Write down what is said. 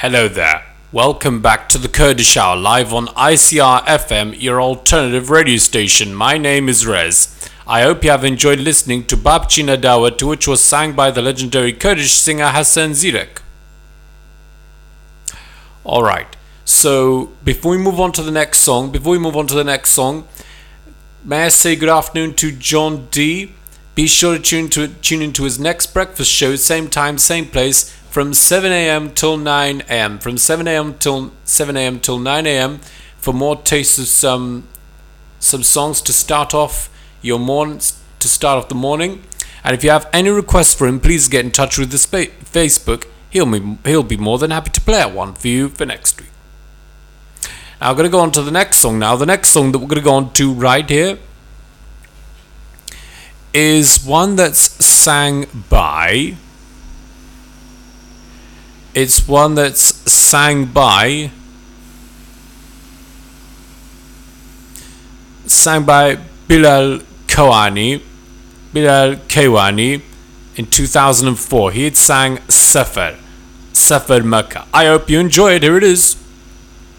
Hello there. Welcome back to the Kurdish Hour live on ICR FM, your alternative radio station. My name is Rez. I hope you have enjoyed listening to Babchina Dawat, which was sung by the legendary Kurdish singer Hassan Zirek. Alright, so before we move on to the next song, may I say good afternoon to John D. Be sure to tune into his next breakfast show, same time, same place, from 7 a.m. till 9 a.m. From 7 a.m. till 9 a.m. for more tastes of some songs to start off your morning, the morning. And if you have any requests for him, please get in touch with this Facebook. He'll be more than happy to play out one for you for next week. Now I'm going to go on to the next song now. The next song that we're going to go on to right here is one that's sang by... It's one that's sang by Bilal Kawani in 2004. He had sang Safar Makkah. I hope you enjoy it. Here it is.